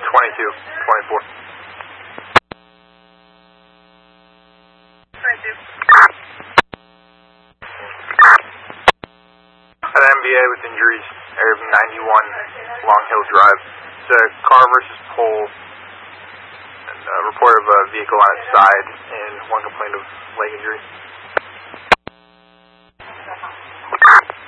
22, 24. 22. At MBA with injuries, area of 91 Long Hill Drive. It's a car versus pole, and a report of a vehicle on its side, and one complaint of leg injury.